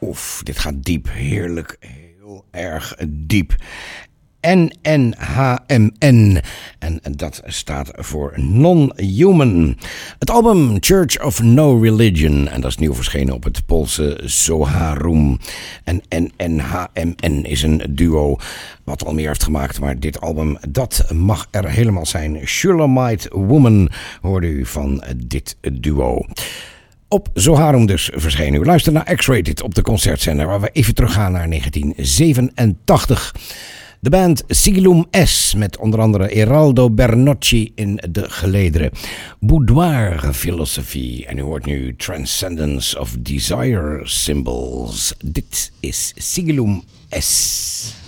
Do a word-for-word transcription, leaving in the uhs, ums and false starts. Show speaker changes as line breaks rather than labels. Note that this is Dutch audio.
Oef, dit gaat diep. Heerlijk. Heel erg diep. N N H M N. En dat staat voor Non-Human. Het album Church of No Religion. En dat is nieuw verschenen op het Poolse Zoharum. En N N H M N is een duo wat al meer heeft gemaakt. Maar dit album, dat mag er helemaal zijn. Shulamite Woman hoorde u van dit duo. Op Zoharum dus verschenen. U luistert naar X-Rated op de concertzender, waar we even teruggaan naar negentien zevenentachtig. De band Sigillum S met onder andere Eraldo Bernocchi in de gelederen. Boudoir Philosophy. En u hoort nu Transcendence of Desire Symbols. Dit is Sigillum S.